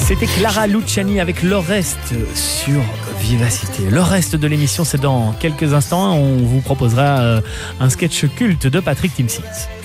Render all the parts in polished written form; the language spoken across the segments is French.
C'était Clara Luciani avec Le Reste sur Vivacité. Le reste de l'émission, c'est dans quelques instants. On vous proposera un sketch culte de Patrick Timsit.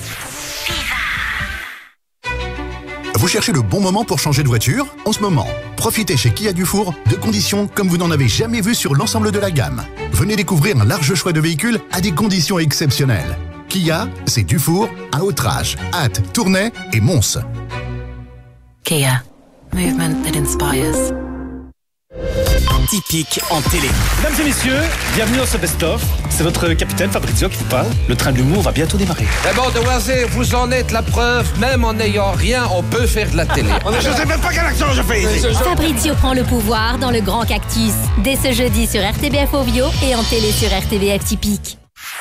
Vous cherchez le bon moment pour changer de voiture? En ce moment, profitez chez Kia Dufour de conditions comme vous n'en avez jamais vu sur l'ensemble de la gamme. Venez découvrir un large choix de véhicules à des conditions exceptionnelles. Kia, c'est Dufour, à Autrage, Ath, Tournai et Mons. Kia. Movement that inspires. Typique en télé. Mesdames et messieurs, bienvenue dans ce best-of. C'est votre capitaine Fabrizio qui vous parle. Le train de l'humour va bientôt démarrer. Eh bon, demoiselles, vous en êtes la preuve. Même en n'ayant rien, on peut faire de la télé. Je sais même pas quel accent je fais ici. Fabrizio prend le pouvoir dans Le Grand Cactus. Dès ce jeudi sur RTBF Ovio et en télé sur RTBF Typique.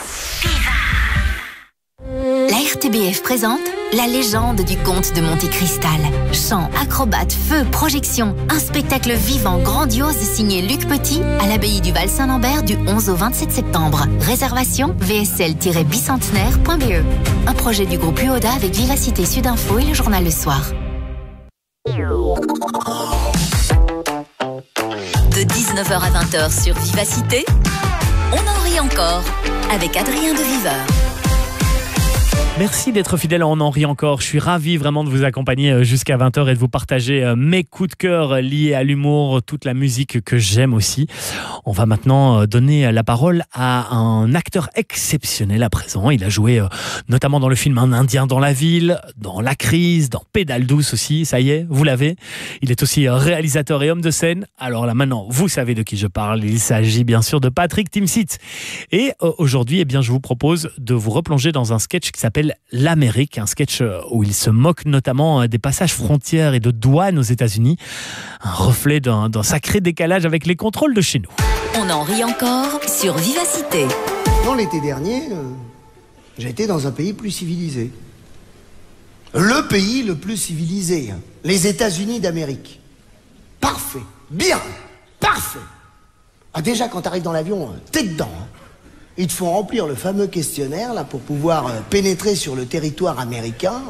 La RTBF présente La légende du comte de Monte Cristal. Chant, acrobates, feu, projections. Un spectacle vivant, grandiose signé Luc Petit à l'abbaye du Val-Saint-Lambert du 11 au 27 septembre. Réservation vsl-bicentenaire.be. Un projet du groupe UODA avec Vivacité Sud-Info et le journal Le Soir. De 19h à 20h sur Vivacité, on en rit encore avec Adrien Deviveur. Merci d'être fidèle, on en rit encore. Je suis ravi vraiment de vous accompagner jusqu'à 20h et de vous partager mes coups de cœur liés à l'humour, toute la musique que j'aime aussi. On va maintenant donner la parole à un acteur exceptionnel à présent. Il a joué notamment dans le film Un Indien dans la ville, dans La Crise, dans Pédale douce aussi, ça y est, vous l'avez. Il est aussi réalisateur et homme de scène. Alors là maintenant, vous savez de qui je parle. Il s'agit bien sûr de Patrick Timsit. Et aujourd'hui, eh bien, je vous propose de vous replonger dans un sketch qui s'appelle L'Amérique, un sketch où il se moque notamment des passages frontières et de douane aux États-Unis, un reflet d'un sacré décalage avec les contrôles de chez nous. On en rit encore sur Vivacité. Non, l'été dernier, j'ai été dans un pays plus civilisé. Le pays le plus civilisé, les États-Unis d'Amérique. Parfait, bien, parfait. Ah, déjà, quand t'arrives dans l'avion, t'es dedans. Ils te font remplir le fameux questionnaire là pour pouvoir pénétrer sur le territoire américain.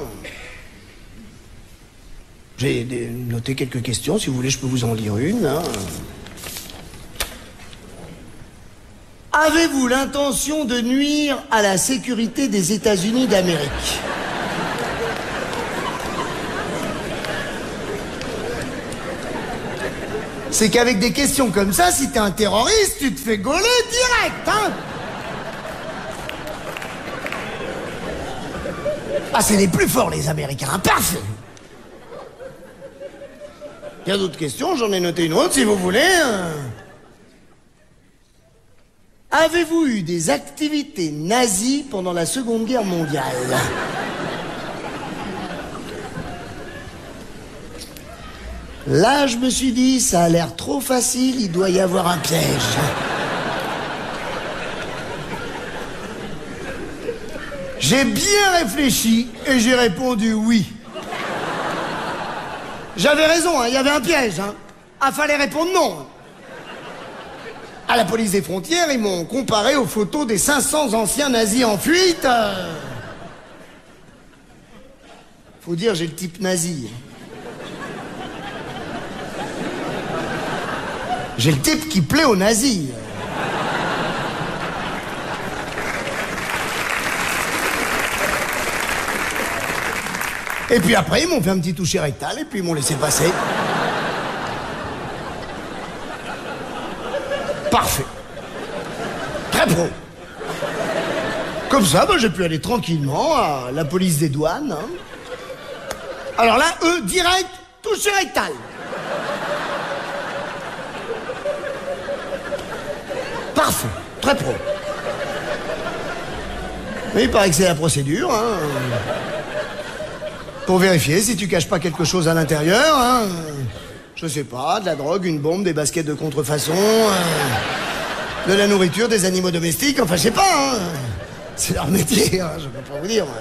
J'ai noté quelques questions, si vous voulez je peux vous en lire une. Avez-vous l'intention de nuire à la sécurité des États-Unis d'Amérique? C'est qu'avec des questions comme ça, si t'es un terroriste, tu te fais gauler direct, hein? Ah, c'est les plus forts, les Américains, hein, parfait. Il y a d'autres questions, j'en ai noté une autre, si vous voulez. Avez-vous eu des activités nazies pendant la Seconde Guerre mondiale? Là, je me suis dit, ça a l'air trop facile, il doit y avoir un piège. J'ai bien réfléchi et j'ai répondu oui. J'avais raison, hein, il y avait un piège. Hein. Ah, fallait répondre non. À la police des frontières, ils m'ont comparé aux photos des 500 anciens nazis en fuite. Faut dire, j'ai le type nazi. J'ai le type qui plaît aux nazis. Et puis après, ils m'ont fait un petit toucher rectal et puis ils m'ont laissé passer. Parfait. Très pro. Comme ça, j'ai pu aller tranquillement à la police des douanes. Hein. Alors là, eux, direct, toucher rectal. Parfait. Très pro. Mais il paraît que c'est la procédure, hein. Pour vérifier si tu caches pas quelque chose à l'intérieur, hein. Je sais pas, de la drogue, une bombe, des baskets de contrefaçon, de la nourriture, des animaux domestiques, enfin je sais pas, hein. C'est leur métier, hein, je peux pas vous dire.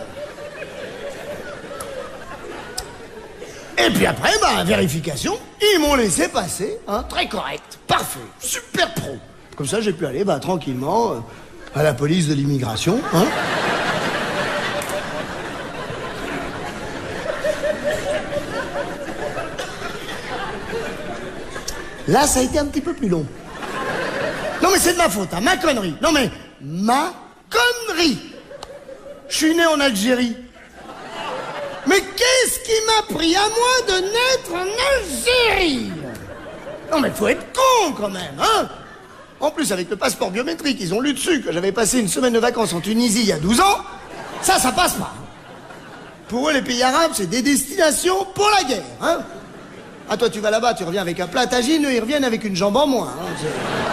Et puis après, vérification, ils m'ont laissé passer, hein, très correct, parfait, super pro. Comme ça j'ai pu aller tranquillement à la police de l'immigration, hein. Là, ça a été un petit peu plus long. Non, mais c'est de ma faute, hein, ma connerie. Non, mais ma connerie. Je suis né en Algérie. Mais qu'est-ce qui m'a pris à moi de naître en Algérie? Non, mais faut être con, quand même, hein? En plus, avec le passeport biométrique, ils ont lu dessus que j'avais passé une semaine de vacances en Tunisie il y a 12 ans. Ça passe pas. Pour eux, les pays arabes, c'est des destinations pour la guerre, hein? Ah, toi, tu vas là-bas, tu reviens avec un plat à tagine, eux, ils reviennent avec une jambe en moins, hein,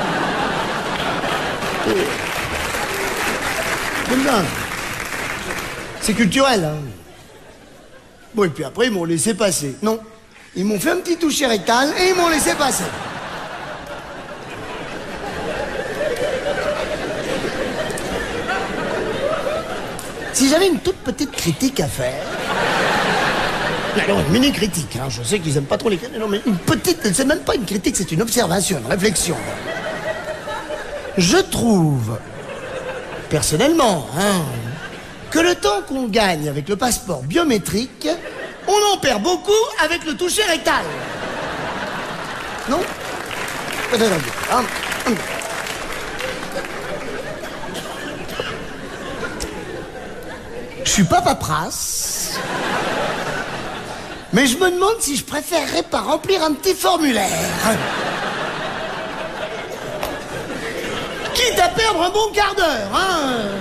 comme ça. C'est culturel, hein. Bon, et puis après, ils m'ont laissé passer. Non, ils m'ont fait un petit toucher rectal et ils m'ont laissé passer. Si j'avais une toute petite critique à faire... Alors, une mini-critique, hein, je sais qu'ils aiment pas trop les critiques, non, mais une petite, c'est même pas une critique, c'est une observation, une réflexion. Je trouve, personnellement, hein, que le temps qu'on gagne avec le passeport biométrique, on en perd beaucoup avec le toucher rectal. Non? Je suis pas paperasse, mais je me demande si je préférerais pas remplir un petit formulaire. Quitte à perdre un bon quart d'heure, hein.